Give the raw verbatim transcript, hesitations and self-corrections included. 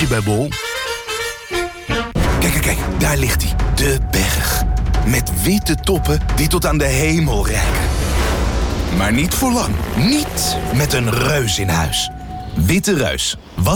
bij Bol. Kijk, kijk, kijk, daar ligt hij. De berg. Met witte toppen die tot aan de hemel reiken. Maar niet voor lang. Niet met een reus in huis. Witte Reus. Wat